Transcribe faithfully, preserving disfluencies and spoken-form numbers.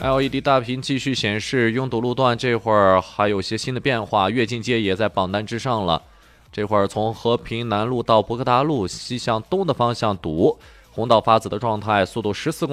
L E D 大屏继续显示拥堵路段，这会儿还有些新的变化，跃进街也在榜单之上了。这会儿从和平南路到博科大路西向东的方向堵，红到发紫的状态，速度十四公里。